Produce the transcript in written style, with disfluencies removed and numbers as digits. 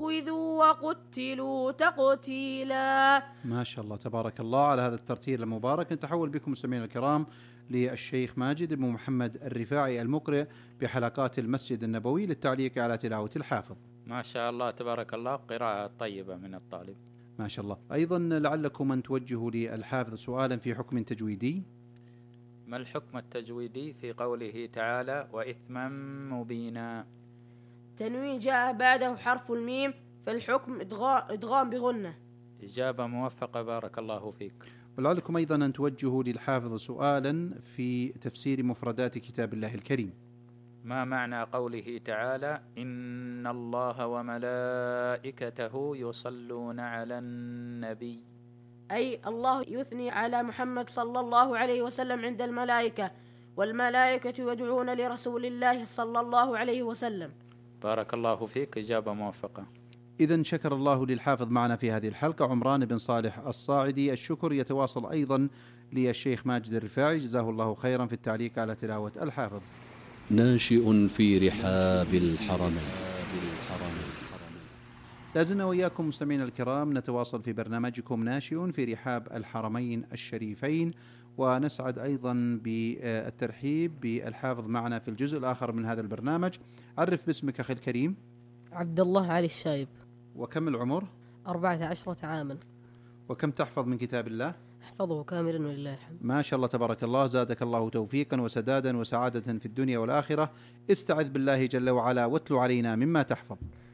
شوذوا وقتلوا تقتيلا. ما شاء الله تبارك الله على هذا الترتيل المبارك. نتحول بكم مستمعينا الكرام للشيخ ماجد بن محمد الرفاعي المقرئ بحلقات المسجد النبوي للتعليق على تلاوة الحافظ. ما شاء الله تبارك الله، قراءة طيبة من الطالب. ما شاء الله. أيضا لعلكم أن توجهوا للحافظ سؤالا في حكم تجويدي. ما الحكم التجويدي في قوله تعالى وإثما مبينا؟ تنوين جاء بعده حرف الميم، فالحكم إدغام بغنة. إجابة موفقة، بارك الله فيك. ولعلكم أيضا أن توجهوا للحافظ سؤالا في تفسير مفردات كتاب الله الكريم. ما معنى قوله تعالى إن الله وملائكته يصلون على النبي؟ أي الله يثني على محمد صلى الله عليه وسلم عند الملائكة، والملائكة يدعون لرسول الله صلى الله عليه وسلم. بارك الله فيك، إجابة موفقة. إذن شكر الله للحافظ معنا في هذه الحلقة عمران بن صالح الصاعدي. الشكر يتواصل أيضا للشيخ ماجد الرفاعي جزاه الله خيرا في التعليق على تلاوة الحافظ. ناشئ في رحاب الحرمين. لازلنا وإياكم مستمعينا الكرام نتواصل في برنامجكم ناشئ في رحاب الحرمين الشريفين، ونسعد أيضا بالترحيب بالحافظ معنا في الجزء الآخر من هذا البرنامج. عرف باسمك أخي الكريم. عبد الله علي الشايب. وكم العمر؟ 14 عاما. وكم تحفظ من كتاب الله؟ احفظه كاملا ولله الحمد. ما شاء الله تبارك الله، زادك الله توفيقا وسدادا وسعادة في الدنيا والآخرة. استعذ بالله جل وعلا واتل علينا مما تحفظ.